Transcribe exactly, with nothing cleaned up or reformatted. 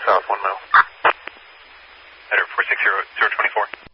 south, one mile. Header four six zero, zero twenty-four.